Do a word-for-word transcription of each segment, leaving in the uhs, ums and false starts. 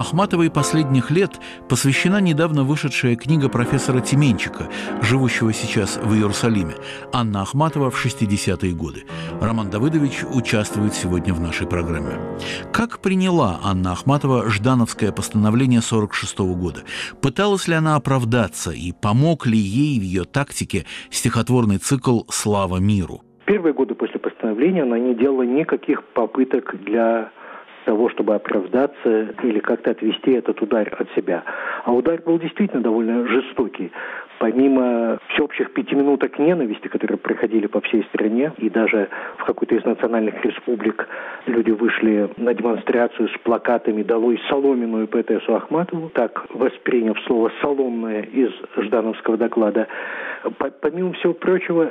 Ахматовой последних лет посвящена недавно вышедшая книга профессора Тименчика, живущего сейчас в Иерусалиме, «Анна Ахматова в шестидесятые годы». Роман Давыдович участвует сегодня в нашей программе. Как приняла Анна Ахматова ждановское постановление сорок шестого года? Пыталась ли она оправдаться и помог ли ей в ее тактике стихотворный цикл «Слава миру»? Первые годы после постановления она не делала никаких попыток для того, чтобы оправдаться или как-то отвести этот удар от себя. А удар был действительно довольно жестокий. Помимо всеобщих пятиминуток ненависти, которые проходили по всей стране, и даже в какой-то из национальных республик люди вышли на демонстрацию с плакатами «Долой соломенную поэтессу Ахматову», так восприняв слово «соломное» из ждановского доклада. Помимо всего прочего,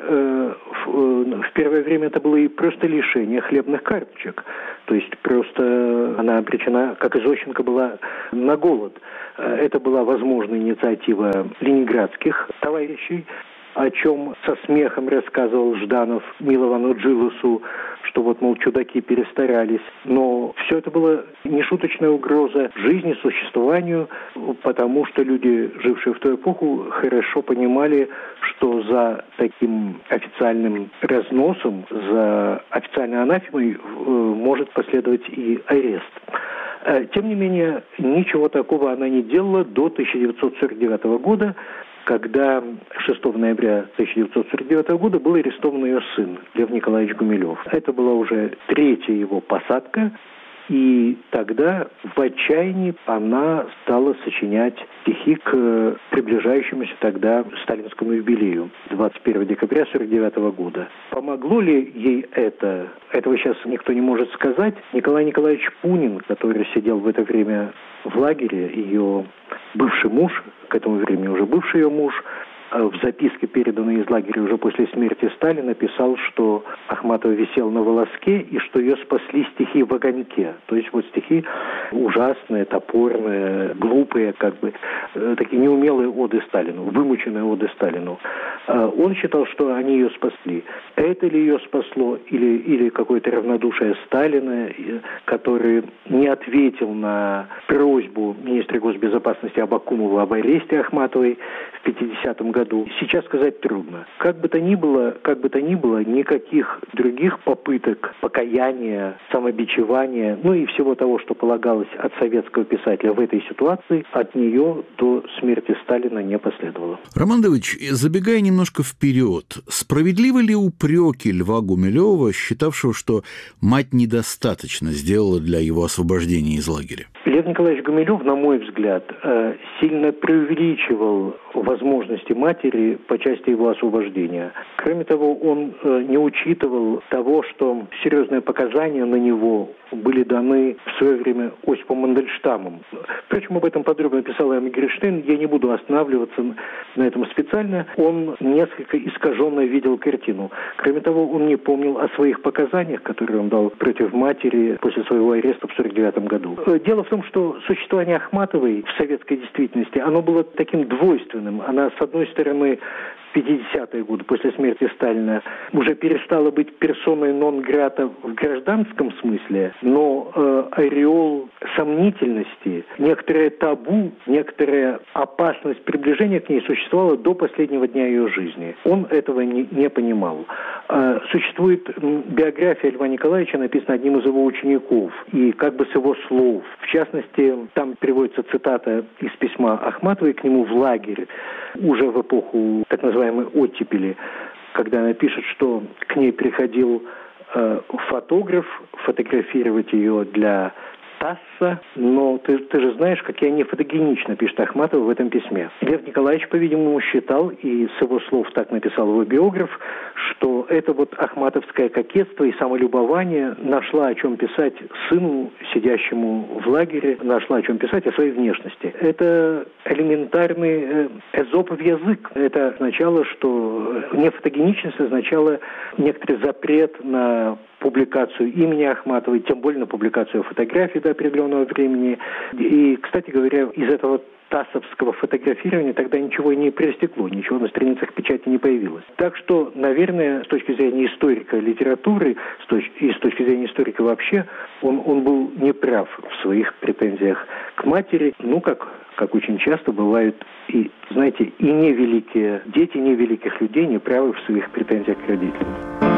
в первое время это было и просто лишение хлебных карточек. То есть просто она обречена, как и Зощенко, была на голод. Это была возможная инициатива ленинградских товарищей, о чем со смехом рассказывал Жданов Миловану Джилусу, что вот, мол, чудаки перестарались. Но все это было нешуточная угроза жизни, существованию, потому что люди, жившие в ту эпоху, хорошо понимали, что за таким официальным разносом, за официальной анафемой может последовать и арест. Тем не менее, ничего такого она не делала до тысяча девятьсот сорок девятого года, когда шестого ноября тысяча девятьсот сорок девятого года был арестован ее сын Лев Николаевич Гумилев. Это была уже третья его посадка, и тогда в отчаянии она стала сочинять стихи к приближающемуся тогда сталинскому юбилею двадцать первого декабря сорок девятого года. Помогло ли ей это? Этого сейчас никто не может сказать. Николай Николаевич Пунин, который сидел в это время в лагере, ее бывший муж, к этому времени уже бывший ее муж, в записке, переданной из лагеря уже после смерти Сталина, писал, что Ахматова висела на волоске и что ее спасли стихи в огоньке. То есть вот стихи ужасные, топорные, глупые, как бы, такие неумелые оды Сталину, вымученные оды Сталину. Он считал, что они ее спасли. Это ли ее спасло или, или какое-то равнодушие Сталина, который не ответил на просьбу министра госбезопасности Абакумова об аресте Ахматовой в пятидесятом году? Сейчас сказать трудно. Как бы то ни было, как бы то ни было, никаких других попыток покаяния, самобичевания, ну и всего того, что полагалось от советского писателя в этой ситуации, от нее до смерти Сталина не последовало. Роман Давыдович, забегая немножко вперед, справедливы ли упреки Льва Гумилева, считавшего, что мать недостаточно сделала для его освобождения из лагеря? Лев Николаевич Гумилев, на мой взгляд, сильно преувеличивал возможности матери по части его освобождения. Кроме того, он не учитывал того, что серьезные показания на него были даны в свое время Осипом Мандельштамом. Впрочем, об этом подробно писал Эмма Гринштейн, я не буду останавливаться на этом специально. Он несколько искаженно видел картину. Кроме того, он не помнил о своих показаниях, которые он дал против матери после своего ареста в сорок девятом году. Дело в том, что существование Ахматовой в советской действительности, оно было таким двойственным. Она, с одной стороны, в пятидесятые годы, после смерти Сталина, уже перестала быть персоной нон-грата в гражданском смысле, но э, ореол сомнительности, некоторое табу, некоторая опасность приближения к ней существовала до последнего дня ее жизни. Он этого не, не понимал. Э, существует биография Льва Николаевича, написана одним из его учеников, и как бы с его слов. В частности, там приводится цитата из письма Ахматовой к нему в лагерь, уже в эпоху так называемой оттепели, когда она пишет, что к ней приходил э, фотограф фотографировать ее для ТАССа, но ты, ты же знаешь, как я не фотогенично, пишет Ахматова в этом письме. Лев Николаевич, по-видимому, считал, и с его слов так написал его биограф, что это вот ахматовское кокетство и самолюбование нашла о чем писать сыну, сидящему в лагере, нашла о чем писать о своей внешности. Это элементарный эзопов язык. Это означало, что нефотогеничность означала некоторый запрет на публикацию имени Ахматовой, тем более на публикацию фотографий до определенного времени. И, кстати говоря, из этого тассовского фотографирования тогда ничего и не проистекло, ничего на страницах печати не появилось. Так что, наверное, с точки зрения историка литературы с точ- и с точки зрения историка вообще, он, он был неправ в своих претензиях к матери. Ну, как, как очень часто бывают, и, знаете, и невеликие дети невеликих людей неправы в своих претензиях к родителям.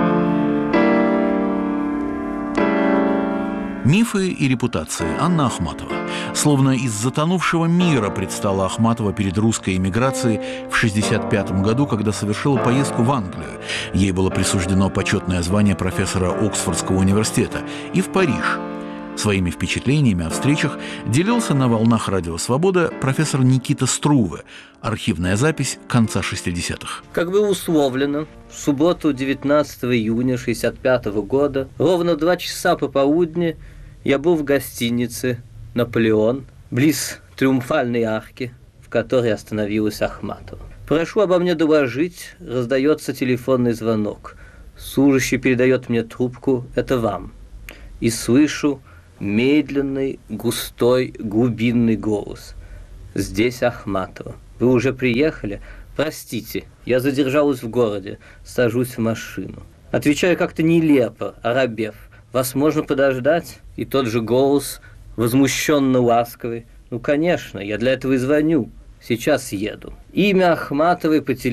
Мифы и репутации. Анна Ахматова. Словно из затонувшего мира предстала Ахматова перед русской эмиграцией в шестьдесят пятом году, когда совершила поездку в Англию. Ей было присуждено почетное звание профессора Оксфордского университета. И в Париж. Своими впечатлениями о встречах делился на волнах «Радио Свобода» профессор Никита Струве. Архивная запись конца шестидесятых. Как было условлено, в субботу девятнадцатого июня шестьдесят пятого года, ровно в два часа пополудни, я был в гостинице «Наполеон», близ Триумфальной арки, в которой остановилась Ахматова. «Прошу обо мне доложить», раздается телефонный звонок. Служащий передает мне трубку «это вам». И слышу медленный, густой, глубинный голос. «Здесь Ахматова. Вы уже приехали? Простите, я задержалась в городе. Сажусь в машину». Отвечаю как-то нелепо, оробев. «Вас можно подождать?» И тот же голос, возмущенно ласковый. «Ну, конечно, я для этого и звоню. Сейчас еду». Имя Ахматовой по телефону